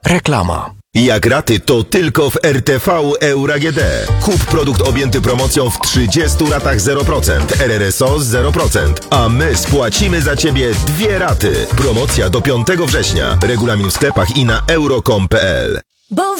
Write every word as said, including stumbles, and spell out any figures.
Reklama. Jak raty, to tylko w R T V Euro A G D. Kup produkt objęty promocją w trzydziestu ratach zero procent, R R S O zero procent, a my spłacimy za Ciebie dwie raty. Promocja do piątego września. Regulamin w sklepach i na euro kropka com kropka p l.